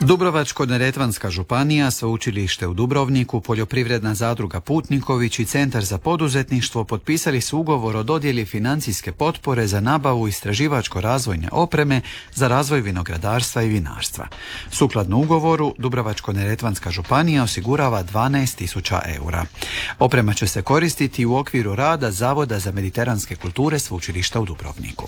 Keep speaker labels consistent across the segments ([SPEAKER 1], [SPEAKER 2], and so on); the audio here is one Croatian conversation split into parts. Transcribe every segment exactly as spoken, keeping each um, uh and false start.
[SPEAKER 1] Dubrovačko-neretvanska županija, Sveučilište u Dubrovniku, Poljoprivredna zadruga Putniković i Centar za poduzetništvo potpisali su ugovor o dodjeli financijske potpore za nabavu istraživačko-razvojne opreme za razvoj vinogradarstva i vinarstva. Sukladno ugovoru, Dubrovačko-neretvanska županija osigurava dvanaest tisuća eura. Oprema će se koristiti u okviru rada Zavoda za mediteranske kulture Sveučilišta u Dubrovniku.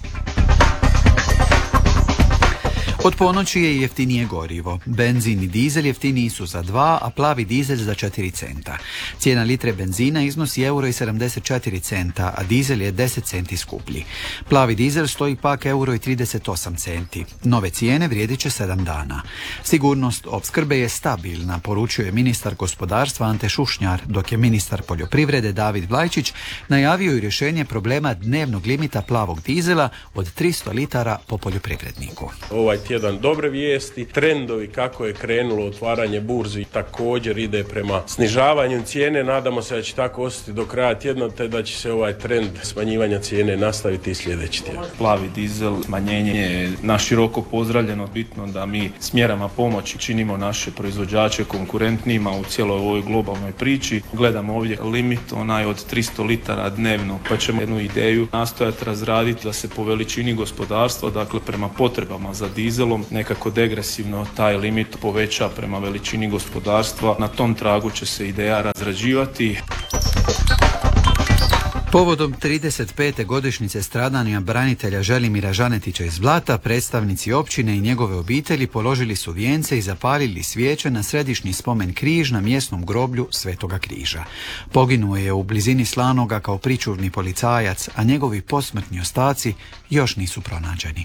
[SPEAKER 1] Od ponoći je jeftinije gorivo. Benzin i dizel jeftiniji su za dva, a plavi dizel za četiri centa. Cijena litre benzina iznosi euro i sedamdeset četiri centa, a dizel je deset centi skuplji. Plavi dizel stoji pak euro i trideset osam centi. Nove cijene vrijedit će sedam dana. Sigurnost opskrbe je stabilna, poručuje ministar gospodarstva Ante Šušnjar, dok je ministar poljoprivrede David Vlajčić najavio i rješenje problema dnevnog limita plavog dizela od tristo litara po poljoprivredniku.
[SPEAKER 2] Ovaj tjedan dobre vijesti, trendovi kako je krenulo otvaranje burzi također ide prema snižavanju cijene, nadamo se da će tako ostati do kraja tjedna, te da će se ovaj trend smanjivanja cijene nastaviti i sljedeći tjedan.
[SPEAKER 3] Plavi dizel, smanjenje je naširoko pozdravljeno, bitno da mi s mjerama pomoći činimo naše proizvođače konkurentnijima u cijeloj ovoj globalnoj priči. Gledamo ovdje limit onaj od tristo litara dnevno, pa ćemo jednu ideju nastojati razraditi da se po veličini gospodarstva, dakle prema potrebama za dizel, nekako degresivno taj limit poveća prema veličini gospodarstva. Na tom tragu će se ideja razrađivati.
[SPEAKER 1] Povodom trideset pete godišnjice stradanja branitelja Želimira Žanetića iz Blata, predstavnici općine i njegove obitelji položili su vijence i zapalili svijeće na središnji spomen križ na mjesnom groblju Svetoga križa. Poginuo je u blizini Slanoga kao pričuvni policajac, a njegovi posmrtni ostaci još nisu pronađeni.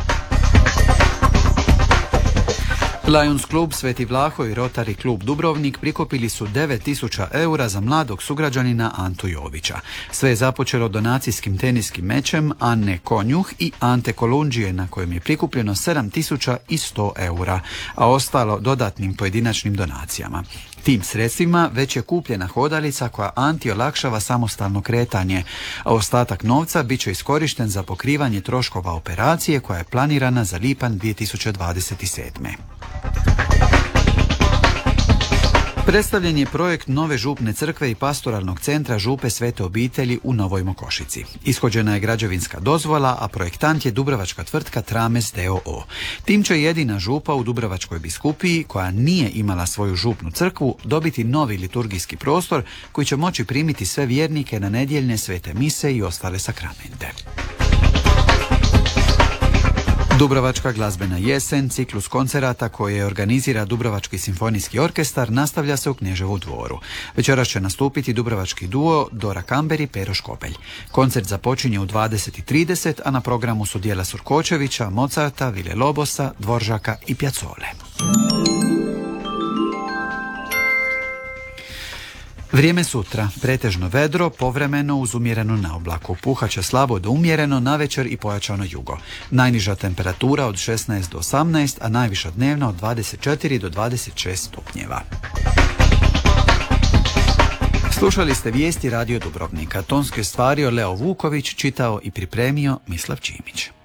[SPEAKER 1] Lions klub Sveti Vlaho i Rotary klub Dubrovnik prikupili su devet tisuća eura za mladog sugrađanina Antu Jovića. Sve je započelo donacijskim teniskim mečem Anne Konjuh i Ante Kolundžije, na kojem je prikupljeno sedam tisuća sto eura, a ostalo dodatnim pojedinačnim donacijama. Tim sredstvima već je kupljena hodalica koja Anti olakšava samostalno kretanje, a ostatak novca bit će iskorišten za pokrivanje troškova operacije koja je planirana za lipanj dvije tisuće dvadeset sedme. Predstavljen je projekt nove župne crkve i pastoralnog centra Župe Svete obitelji u Novoj Mokošici. Ishođena je građevinska dozvola, a projektant je dubrovačka tvrtka Trames d o o. Tim će jedina župa u Dubrovačkoj biskupiji, koja nije imala svoju župnu crkvu, dobiti novi liturgijski prostor koji će moći primiti sve vjernike na nedjeljne svete mise i ostale sakramente. Dubrovačka glazbena jesen, ciklus koncerata koje organizira Dubrovački simfonijski orkestar, nastavlja se u Kneževu dvoru. Večeras će nastupiti dubrovački duo Dora Kamber i Pero Škobelj. Koncert započinje u dvadeset i trideset, a na programu su djela Surkočevića, Mozarta, Vile Lobosa, Dvoržaka i Pjacole. Vrijeme sutra, pretežno vedro, povremeno uz umjerenu naoblaku. Puhaće slabo do umjereno, navečer i pojačano jugo. Najniža temperatura od šesnaest do osamnaest, a najviša dnevna od dvadeset četiri do dvadeset šest stupnjeva. Slušali ste vijesti Radio Dubrovnika. Tonske stvari Leo Vuković čitao i pripremio Mislav Čimić.